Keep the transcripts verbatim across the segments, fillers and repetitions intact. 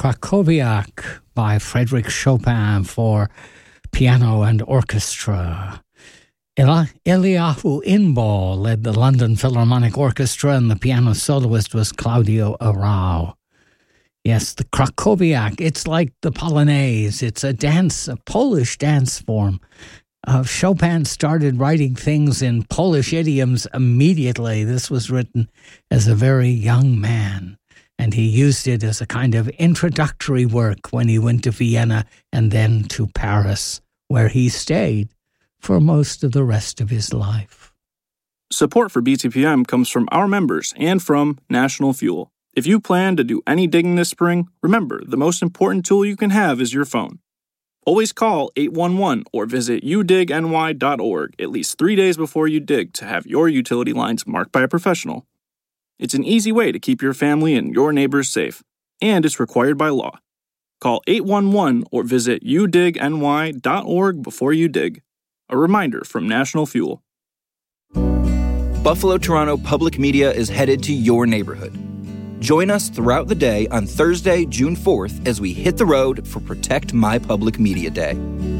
Krakowiak by Frédéric Chopin for piano and orchestra. Eli- Eliahu Inbal led the London Philharmonic Orchestra, and the piano soloist was Claudio Arrau. Yes, the Krakowiak, it's like the Polonaise. It's a dance, a Polish dance form. Uh, Chopin started writing things in Polish idioms immediately. This was written as a very young man, and he used it as a kind of introductory work when he went to Vienna and then to Paris, where he stayed for most of the rest of his life. Support for B T P M comes from our members and from National Fuel. If you plan to do any digging this spring, remember, the most important tool you can have is your phone. Always call eight one one or visit u dig n y dot org at least three days before you dig to have your utility lines marked by a professional. It's an easy way to keep your family and your neighbors safe, and it's required by law. Call eight one one or visit u dig n y dot org before you dig. A reminder from National Fuel. Buffalo Toronto Public Media is headed to your neighborhood. Join us throughout the day on Thursday, June fourth, as we hit the road for Protect My Public Media Day.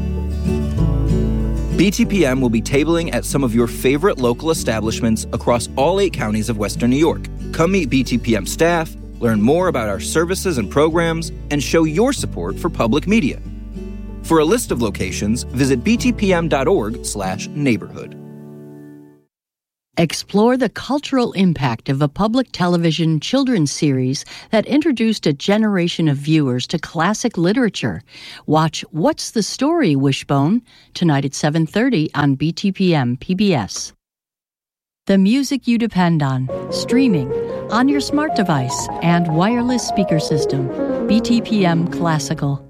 B T P M will be tabling at some of your favorite local establishments across all eight counties of Western New York. Come meet B T P M staff, learn more about our services and programs, and show your support for public media. For a list of locations, visit b t p m dot org slash neighborhood. Explore the cultural impact of a public television children's series that introduced a generation of viewers to classic literature. Watch What's the Story, Wishbone, tonight at seven thirty on B T P M P B S. The music you depend on, streaming, on your smart device, and wireless speaker system. B T P M Classical.